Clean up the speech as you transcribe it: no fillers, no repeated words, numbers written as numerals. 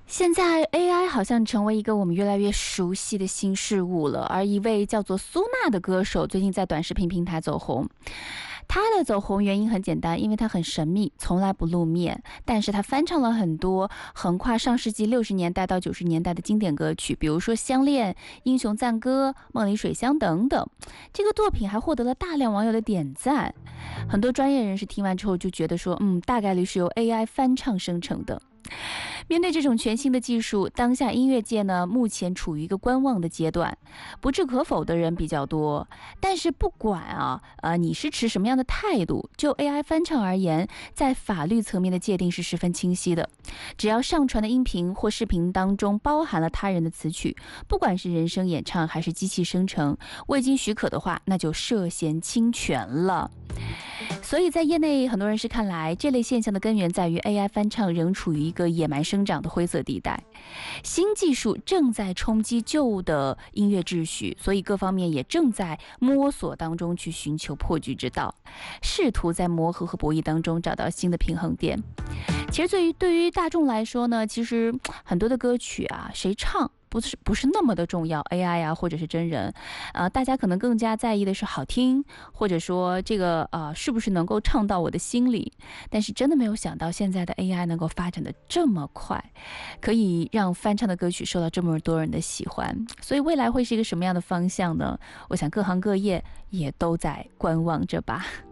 现在 AI 好像成为一个我们越来越熟悉的新事物了，而一位叫做苏娜的歌手最近在短视频平台走红。她的走红原因很简单，因为她很神秘，从来不露面，但是她翻唱了很多横跨上世纪60年代到90年代的经典歌曲，比如说《相恋》《英雄赞歌》《梦里水乡》等等。这个作品还获得了大量网友的点赞，很多专业人士听完之后就觉得说，大概率是由 AI 翻唱生成的。面对这种全新的技术，当下音乐界呢目前处于一个观望的阶段，不置可否的人比较多。但是不管你是持什么样的态度，就 AI 翻唱而言，在法律层面的界定是十分清晰的。只要上传的音频或视频当中包含了他人的词曲，不管是人声演唱还是机器生成，未经许可的话，那就涉嫌侵权了。所以在业内很多人士看来，这类现象的根源在于 AI 翻唱仍处于一个野蛮生长的灰色地带，新技术正在冲击旧的音乐秩序，所以各方面也正在摸索当中去寻求破局之道，试图在磨合和博弈当中找到新的平衡点。其实对于大众来说呢，其实很多的歌曲谁唱不是那么的重要，AI 或者是真人，大家可能更加在意的是好听，或者说这个是不是能够唱到我的心里。但是真的没有想到现在的 AI 能够发展的这么快，可以让翻唱的歌曲受到这么多人的喜欢。所以未来会是一个什么样的方向呢？我想各行各业也都在观望着吧。